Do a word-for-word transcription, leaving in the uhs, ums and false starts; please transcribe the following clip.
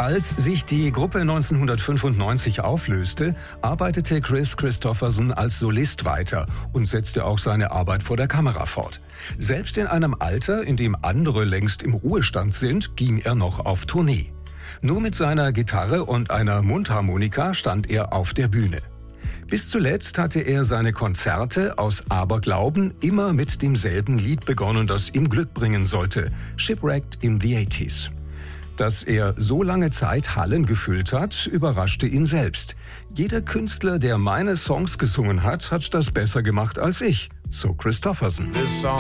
Als sich die Gruppe neunzehnhundertfünfundneunzig auflöste, arbeitete Kris Kristofferson als Solist weiter und setzte auch seine Arbeit vor der Kamera fort. Selbst in einem Alter, in dem andere längst im Ruhestand sind, ging er noch auf Tournee. Nur mit seiner Gitarre und einer Mundharmonika stand er auf der Bühne. Bis zuletzt hatte er seine Konzerte aus Aberglauben immer mit demselben Lied begonnen, das ihm Glück bringen sollte, Shipwrecked in the eighties. Dass er so lange Zeit Hallen gefüllt hat, überraschte ihn selbst. Jeder Künstler, der meine Songs gesungen hat, hat das besser gemacht als ich, so Kristofferson.